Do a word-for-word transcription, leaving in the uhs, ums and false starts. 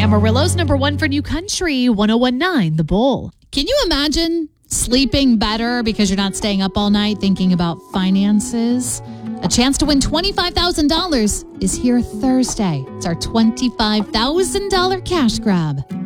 Amarillo's number one for New Country, one oh one point nine The Bull. Can you imagine sleeping better because you're not staying up all night thinking about finances? A chance to win twenty-five thousand dollars is here Thursday. It's our twenty-five thousand dollars cash grab.